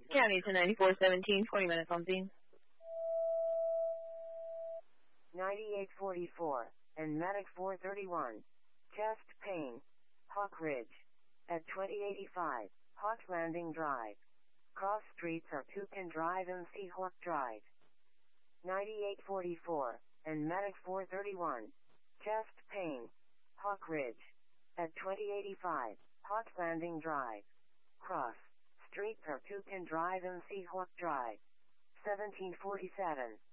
County to 9417, 20 minutes on scene. 9844, and Medic 431. Chest pain. Hawk Ridge. At 2085, Hawk Landing Drive. Cross streets are Toucan Drive and Seahawk Drive. 9844, and Medic 431. Chest pain. Hawk Ridge. At 2085, Hawk Landing Drive. Cross streets are Toucan Drive and Seahawk Drive. 1747.